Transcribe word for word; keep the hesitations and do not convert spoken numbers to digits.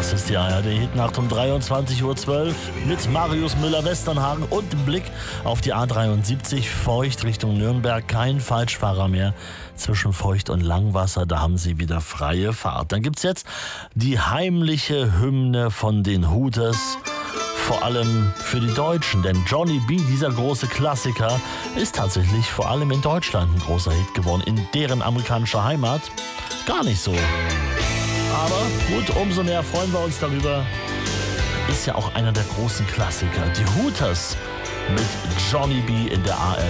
Das ist die A R D-Hitnacht um dreiundzwanzig Uhr zwölf mit Marius Müller-Westernhagen und Blick auf die A dreiundsiebzig, Feucht Richtung Nürnberg. Kein Falschfahrer mehr zwischen Feucht und Langwasser, da haben Sie wieder freie Fahrt. Dann gibt's jetzt die heimliche Hymne von den Hooters, vor allem für die Deutschen, denn Johnny B., dieser große Klassiker, ist tatsächlich vor allem in Deutschland ein großer Hit geworden, in deren amerikanischer Heimat gar nicht so. Aber gut, umso mehr freuen wir uns darüber. Ist ja auch einer der großen Klassiker. Die Hooters mit Johnny B. in der A R